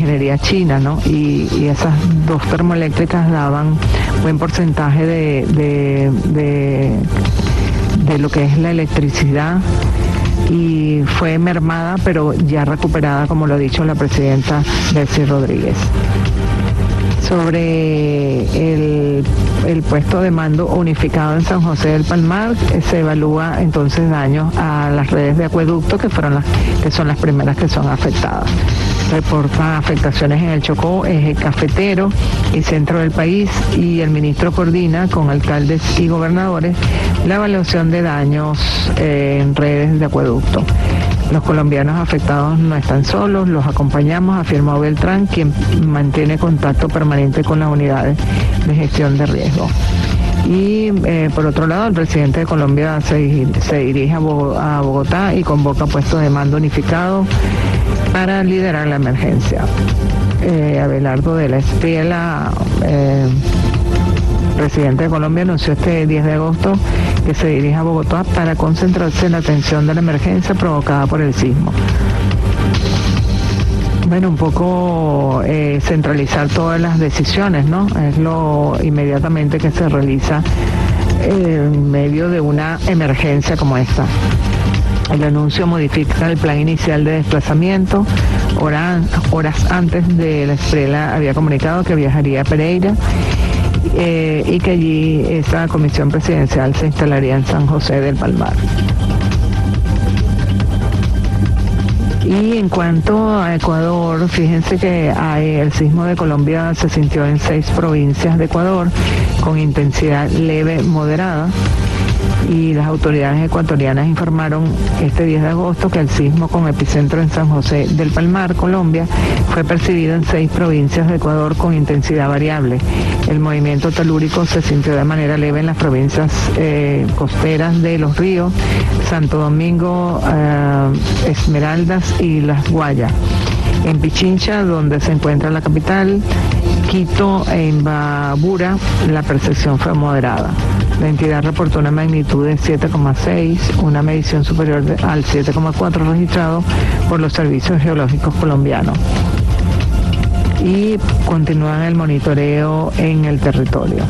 refinería china, ¿no? Y esas dos termoeléctricas daban buen porcentaje de lo que es la electricidad, y fue mermada, pero ya recuperada, como lo ha dicho la presidenta Delcy Rodríguez. Sobre el puesto de mando unificado en San José del Palmar, se evalúa entonces daños a las redes de acueducto, que son las primeras que son afectadas. Reportan afectaciones en el Chocó, eje cafetero y centro del país, y el ministro coordina con alcaldes y gobernadores la evaluación de daños en redes de acueducto. Los colombianos afectados no están solos, los acompañamos, afirmó Beltrán, quien mantiene contacto permanente con las unidades de gestión de riesgo. Y por otro lado, el presidente de Colombia se dirige a Bogotá y convoca puesto de mando unificado para liderar la emergencia. Abelardo de la Espriella, presidente de Colombia, anunció este 10 de agosto que se dirige a Bogotá para concentrarse en la atención de la emergencia provocada por el sismo. Bueno, un poco centralizar todas las decisiones, ¿no? Es lo inmediatamente que se realiza en medio de una emergencia como esta. El anuncio modifica el plan inicial de desplazamiento. Horas antes de la Espriella había comunicado que viajaría a Pereira y que allí esa comisión presidencial se instalaría en San José del Palmar. Y en cuanto a Ecuador, fíjense que el sismo de Colombia se sintió en 6 provincias de Ecuador con intensidad leve moderada, y las autoridades ecuatorianas informaron este 10 de agosto que el sismo con epicentro en San José del Palmar, Colombia, fue percibido en 6 provincias de Ecuador con intensidad variable. El movimiento telúrico se sintió de manera leve en las provincias costeras de Los Ríos, Santo Domingo, Esmeraldas y Las Guayas. En Pichincha, donde se encuentra la capital, Quito e Imbabura, la percepción fue moderada. La entidad reportó una magnitud de 7,6, una medición superior al 7,4 registrado por los servicios geológicos colombianos. Y continúan el monitoreo en el territorio.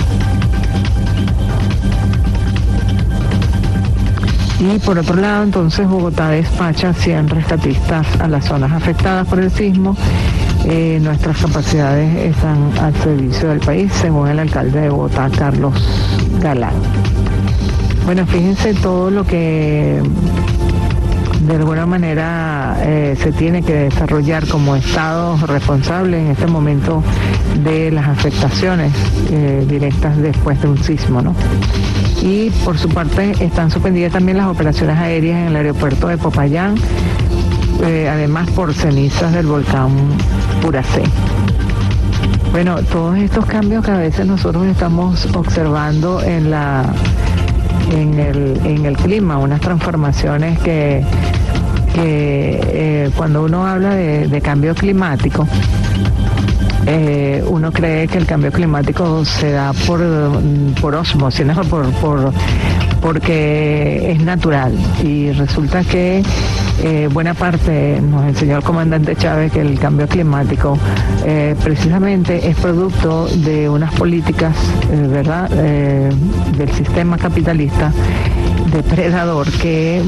Y por otro lado, entonces, Bogotá despacha 100 rescatistas a las zonas afectadas por el sismo. Nuestras capacidades están al servicio del país, según el alcalde de Bogotá, Carlos Galán. Bueno, fíjense todo lo que de alguna manera se tiene que desarrollar como Estado responsable en este momento de las afectaciones directas después de un sismo, ¿no? Y por su parte están suspendidas también las operaciones aéreas en el aeropuerto de Popayán, además por cenizas del volcán Puracé. Bueno, todos estos cambios que a veces nosotros estamos observando en el clima, unas transformaciones que cuando uno habla de cambio climático, uno cree que el cambio climático se da por osmosis, ¿no? porque es natural, y resulta que buena parte nos enseñó el comandante Chávez que el cambio climático precisamente es producto de unas políticas, ¿verdad?, del sistema capitalista depredador que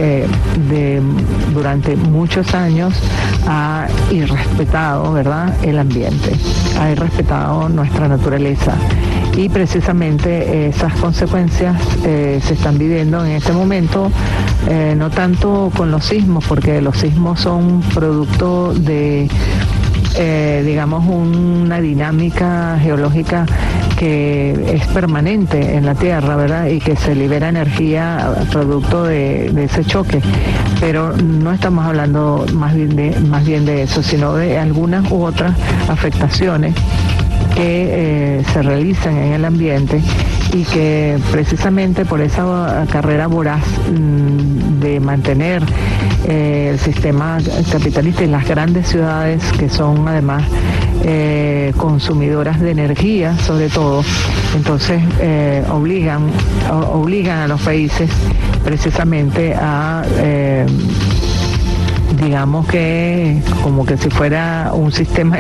durante muchos años ha irrespetado, ¿verdad?, el ambiente, ha irrespetado nuestra naturaleza. Y precisamente esas consecuencias se están viviendo en este momento, no tanto con los sismos, porque los sismos son producto de, digamos, una dinámica geológica que es permanente en la Tierra, ¿verdad?, y que se libera energía producto de ese choque. Pero no estamos hablando más bien de eso, sino de algunas u otras afectaciones que se realizan en el ambiente, y que precisamente por esa carrera voraz de mantener el sistema capitalista y las grandes ciudades, que son además consumidoras de energía sobre todo, entonces obligan a los países precisamente a digamos que como que si fuera un sistema